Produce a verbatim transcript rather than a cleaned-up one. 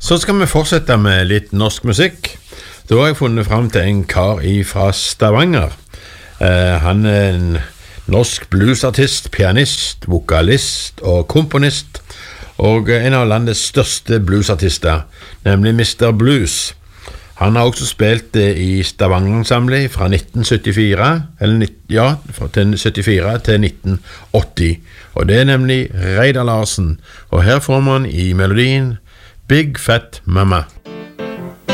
Så skal vi fortsette med litt norsk musikk. Da har jeg funnet frem til en kar fra Stavanger. Eh, han er en norsk bluesartist, pianist, vokalist og komponist, og en av landets største bluesartister, nemlig mister Blues. Han har også spilt i Stavanger-ensemblet fra nitten syttifire, eller ja, fra syttifire til nitten åtti, og det er nemlig Reidar Larsen, og her får man i melodien Big Fat Mama.